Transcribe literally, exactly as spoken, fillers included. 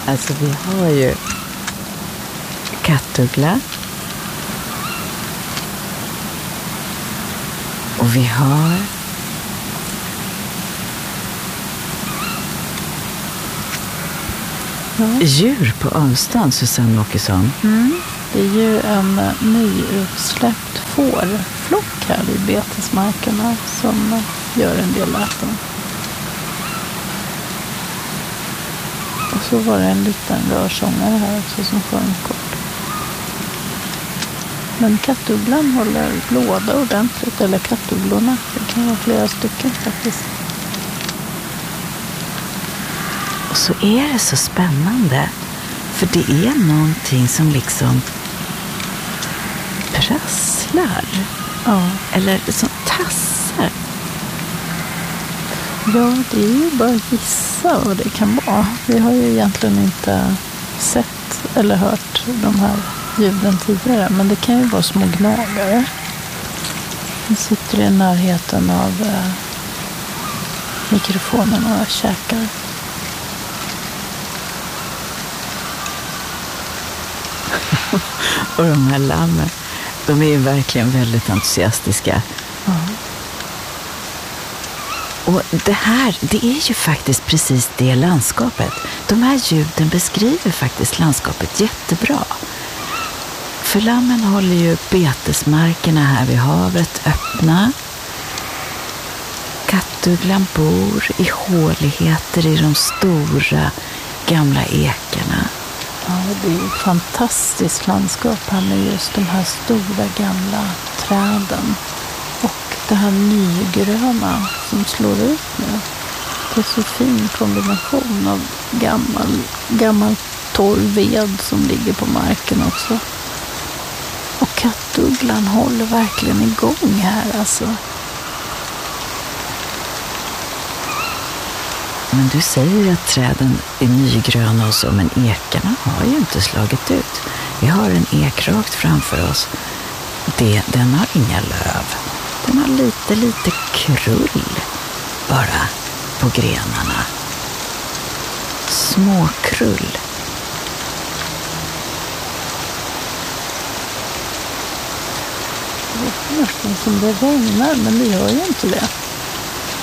Alltså vi har ju kattuggla. Och vi har ja. djur på onsdagen, Susanne Åkesson. Mm. Det är ju en nyutsläppt fårflock här i betesmarkerna som gör en del läten. Och så var det en liten rörsångare här också som sjöng kort. Men kattugglan håller låda ordentligt, eller kattugglorna. Det kan vara flera stycken faktiskt. Och så är det så spännande. För det är någonting som liksom prasslar. Ja. Eller som tassar. Ja, det är ju bara att gissa vad det kan vara. Vi har ju egentligen inte sett eller hört de här ljuden tidigare. Men det kan ju vara små gnagare. Vi sitter i närheten av eh, mikrofonen och käkar. Och de här lammen, de är ju verkligen väldigt entusiastiska. Ja. Och det här, det är ju faktiskt precis det landskapet. De här ljuden beskriver faktiskt landskapet jättebra. För lammen håller ju betesmarkerna här vid havet öppna. Kattugglan bor i håligheter i de stora gamla ekarna. Ja, det är ju ett fantastiskt landskap här med just de här stora gamla träden. Och det här nygröna som slår ut nu. Det är så fin kombination av gammal, gammal torr ved som ligger på marken också. Och kattugglan håller verkligen igång här alltså. Men du säger ju att träden är nygröna och så, men ekarna har ju inte slagit ut. Vi har en ek rakt framför oss. Det, den har inga löv. Den har lite, lite krull bara på grenarna. Små krull. Det är nästan som det regnar, men det gör ju inte det.